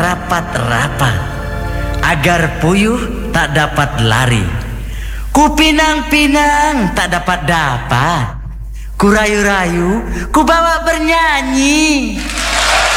rapat-rapat agar puyuh tak dapat lari. Ku pinang-pinang tak dapat. Ku rayu-rayu, ku bawa bernyanyi.